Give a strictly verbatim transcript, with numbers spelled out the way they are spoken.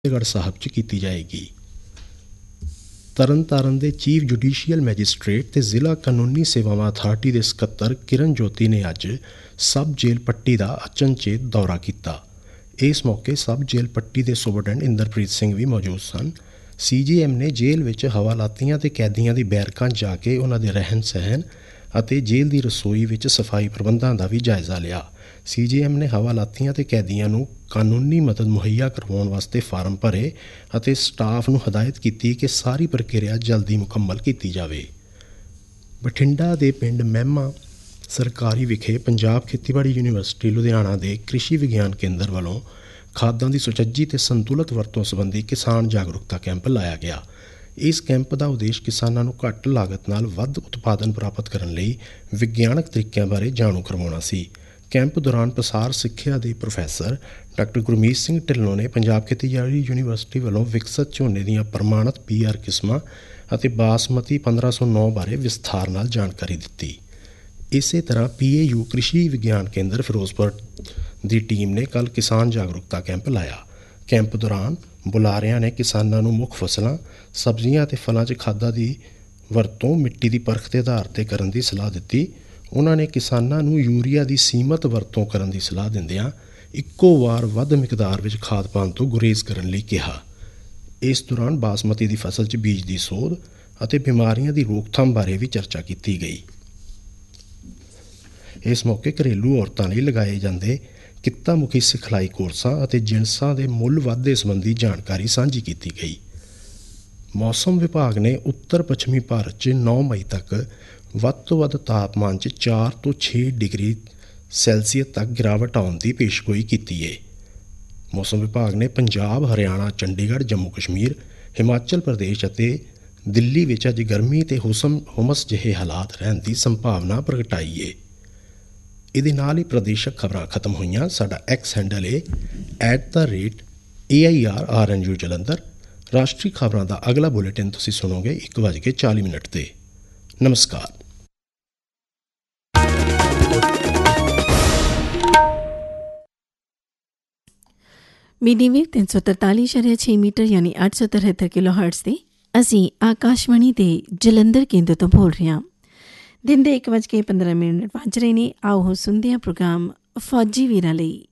ਫਤਿਹਗੜ੍ਹ ਸਾਹਿਬ 'ਚ ਕੀਤੀ ਜਾਏਗੀ। ਤਰਨ ਤਾਰਨ ਦੇ ਚੀਫ ਜੁਡੀਸ਼ੀਅਲ ਮੈਜਿਸਟ੍ਰੇਟ ਅਤੇ ਜ਼ਿਲ੍ਹਾ ਕਾਨੂੰਨੀ ਸੇਵਾਵਾਂ ਅਥਾਰਟੀ ਦੇ ਸਕੱਤਰ ਕਿਰਨ ਜੋਤੀ ਨੇ ਅੱਜ ਸਬ ਜੇਲ੍ਹ ਪੱਟੀ ਦਾ ਅਚਨਚੇਤ ਦੌਰਾ ਕੀਤਾ। ਇਸ ਮੌਕੇ ਸਬ ਜੇਲ੍ਹ ਪੱਟੀ ਦੇ ਸੁਪਰਡੈਂਟ ਇੰਦਰਪ੍ਰੀਤ ਸਿੰਘ ਵੀ ਮੌਜੂਦ ਸਨ। ਸੀ ਜੀ ਐਮ ਨੇ ਜੇਲ੍ਹ ਵਿੱਚ ਹਵਾਲਾਤੀਆਂ ਅਤੇ ਕੈਦੀਆਂ ਦੀ ਬੈਰਕਾਂ ਜਾ ਕੇ ਉਹਨਾਂ ਦੇ ਰਹਿਣ ਸਹਿਣ ਅਤੇ ਜੇਲ੍ਹ ਦੀ ਰਸੋਈ ਵਿੱਚ ਸਫਾਈ ਪ੍ਰਬੰਧਾਂ ਦਾ ਵੀ ਜਾਇਜ਼ਾ ਲਿਆ। ਸੀ ਜੀ ਐਮ ਨੇ ਹਵਾਲਾਤੀਆਂ ਅਤੇ ਕੈਦੀਆਂ ਨੂੰ ਕਾਨੂੰਨੀ ਮਦਦ ਮੁਹੱਈਆ ਕਰਵਾਉਣ ਵਾਸਤੇ ਫਾਰਮ ਭਰੇ ਅਤੇ ਸਟਾਫ ਨੂੰ ਹਦਾਇਤ ਕੀਤੀ ਕਿ ਸਾਰੀ ਪ੍ਰਕਿਰਿਆ ਜਲਦੀ ਮੁਕੰਮਲ ਕੀਤੀ ਜਾਵੇ। ਬਠਿੰਡਾ ਦੇ ਪਿੰਡ ਮਹਿਮਾ ਸਰਕਾਰੀ ਵਿਖੇ ਪੰਜਾਬ ਖੇਤੀਬਾੜੀ ਯੂਨੀਵਰਸਿਟੀ ਲੁਧਿਆਣਾ ਦੇ ਕ੍ਰਿਸ਼ੀ ਵਿਗਿਆਨ ਕੇਂਦਰ ਵੱਲੋਂ ਖਾਦਾਂ ਦੀ ਸੁਚੱਜੀ ਅਤੇ ਸੰਤੁਲਿਤ ਵਰਤੋਂ ਸੰਬੰਧੀ ਕਿਸਾਨ ਜਾਗਰੂਕਤਾ ਕੈਂਪ ਲਾਇਆ ਗਿਆ। ਇਸ ਕੈਂਪ ਦਾ ਉਦੇਸ਼ ਕਿਸਾਨਾਂ ਨੂੰ ਘੱਟ ਲਾਗਤ ਨਾਲ ਵੱਧ ਉਤਪਾਦਨ ਪ੍ਰਾਪਤ ਕਰਨ ਲਈ ਵਿਗਿਆਨਕ ਤਰੀਕਿਆਂ ਬਾਰੇ ਜਾਣੂ ਕਰਵਾਉਣਾ ਸੀ। ਕੈਂਪ ਦੌਰਾਨ ਪ੍ਰਸਾਰ ਸਿੱਖਿਆ ਦੇ ਪ੍ਰੋਫੈਸਰ ਡਾਕਟਰ ਗੁਰਮੀਤ ਸਿੰਘ ਢਿੱਲੋਂ ਨੇ ਪੰਜਾਬ ਖੇਤੀਬਾੜੀ ਯੂਨੀਵਰਸਿਟੀ ਵੱਲੋਂ ਵਿਕਸਤ ਝੋਨੇ ਦੀਆਂ ਪ੍ਰਮਾਣਿਤ ਪੀ ਆਰ ਕਿਸਮਾਂ ਅਤੇ ਬਾਸਮਤੀ ਪੰਦਰਾਂ ਸੌ ਨੌ ਬਾਰੇ ਵਿਸਥਾਰ ਨਾਲ ਜਾਣਕਾਰੀ ਦਿੱਤੀ। ਇਸੇ ਤਰ੍ਹਾਂ ਪੀ ਏ ਯੂ ਕ੍ਰਿਸ਼ੀ ਵਿਗਿਆਨ ਕੇਂਦਰ ਫਿਰੋਜ਼ਪੁਰ ਦੀ ਟੀਮ ਨੇ ਕੱਲ੍ਹ ਕਿਸਾਨ ਜਾਗਰੂਕਤਾ ਕੈਂਪ ਲਾਇਆ। ਕੈਂਪ ਦੌਰਾਨ ਬੁਲਾਰਿਆਂ ਨੇ ਕਿਸਾਨਾਂ ਨੂੰ ਮੁੱਖ ਫਸਲਾਂ, ਸਬਜ਼ੀਆਂ ਅਤੇ ਫਲਾਂ 'ਚ ਖਾਦਾਂ ਦੀ ਵਰਤੋਂ ਮਿੱਟੀ ਦੀ ਪਰਖ ਦੇ ਆਧਾਰ 'ਤੇ ਕਰਨ ਦੀ ਸਲਾਹ ਦਿੱਤੀ। ਉਹਨਾਂ ਨੇ ਕਿਸਾਨਾਂ ਨੂੰ ਯੂਰੀਆ ਦੀ ਸੀਮਤ ਵਰਤੋਂ ਕਰਨ ਦੀ ਸਲਾਹ ਦਿੰਦਿਆਂ ਇੱਕੋ ਵਾਰ ਵੱਧ ਮਿਕਦਾਰ ਵਿੱਚ ਖਾਦ ਪਾਉਣ ਤੋਂ ਗੁਰੇਜ਼ ਕਰਨ ਲਈ ਕਿਹਾ। ਇਸ ਦੌਰਾਨ ਬਾਸਮਤੀ ਦੀ ਫਸਲ 'ਚ ਬੀਜ ਦੀ ਸੋਧ ਅਤੇ ਬਿਮਾਰੀਆਂ ਦੀ ਰੋਕਥਾਮ ਬਾਰੇ ਵੀ ਚਰਚਾ ਕੀਤੀ ਗਈ। ਇਸ ਮੌਕੇ ਘਰੇਲੂ ਔਰਤਾਂ ਲਈ ਲਗਾਏ ਜਾਂਦੇ ਕਿੱਤਾ ਮੁਖੀ ਸਿਖਲਾਈ ਕੋਰਸਾਂ ਅਤੇ ਜਿਣਸਾਂ ਦੇ ਮੁੱਲ ਵਾਧੇ ਸੰਬੰਧੀ ਜਾਣਕਾਰੀ ਸਾਂਝੀ ਕੀਤੀ ਗਈ। ਮੌਸਮ ਵਿਭਾਗ ਨੇ ਉੱਤਰ ਪੱਛਮੀ ਭਾਰਤ 'ਚ ਨੌ ਮਈ ਤੱਕ ਵੱਧ ਤੋਂ ਵੱਧ ਤਾਪਮਾਨ 'ਚ ਚਾਰ ਤੋਂ ਛੇ ਡਿਗਰੀ ਸੈਲਸੀਅਸ ਤੱਕ ਗਿਰਾਵਟ ਆਉਣ ਦੀ ਪੇਸ਼ਗੋਈ ਕੀਤੀ ਹੈ। ਮੌਸਮ ਵਿਭਾਗ ਨੇ ਪੰਜਾਬ, ਹਰਿਆਣਾ, ਚੰਡੀਗੜ੍ਹ, ਜੰਮੂ ਕਸ਼ਮੀਰ, ਹਿਮਾਚਲ ਪ੍ਰਦੇਸ਼ ਅਤੇ ਦਿੱਲੀ ਵਿੱਚ ਅੱਜ ਗਰਮੀ ਅਤੇ ਹੁਸਮ ਹੁਮਸ ਜਿਹੇ ਹਾਲਾਤ ਰਹਿਣ ਦੀ ਸੰਭਾਵਨਾ ਪ੍ਰਗਟਾਈ ਹੈ। ਇਹਦੇ ਨਾਲ ਹੀ ਪ੍ਰਦੇਸ਼ਕ ਖਬਰਾਂ ਖਤਮ ਹੋਈਆਂ। ਸਾਡਾ ਐਕਸ ਹੈਂਡਲ ਹੈ at the rate A I R R N U Jalandhar. ਰਾਸ਼ਟਰੀ ਖਬਰਾਂ ਦਾ ਅਗਲਾ ਬੁਲੇਟਿਨ ਤੁਸੀਂ ਸੁਣੋਗੇ ਇੱਕ ਵੱਜ ਕੇ ਚਾਲੀ ਮਿੰਟ 'ਤੇ। ਨਮਸਕਾਰ। ਮੀਡੀਅਮ ਵੇਵ ਤਿੰਨ ਸੌ ਤਰਤਾਲੀ ਇਸ਼ਾਰਿਆ ਛੇ ਮੀਟਰ ਯਾਨੀ ਅੱਠ ਸੌ ਤਿਹੱਤਰ ਕਿਲੋ ਹਰਟਜ਼ 'ਤੇ ਅਸੀਂ ਆਕਾਸ਼ਵਾਣੀ ਦੇ ਜਲੰਧਰ ਕੇਂਦਰ ਤੋਂ ਬੋਲ ਰਹੇ ਹਾਂ। ਦਿਨ ਦੇ ਇੱਕ ਵੱਜ ਕੇ ਪੰਦਰਾਂ ਮਿੰਟ ਵੱਜ ਰਹੇ ਨੇ। ਆਓ ਹੋ ਸੁਣਦੇ ਹਾਂ ਪ੍ਰੋਗਰਾਮ ਫੌਜੀ ਵੀਰਾਂ ਲਈ।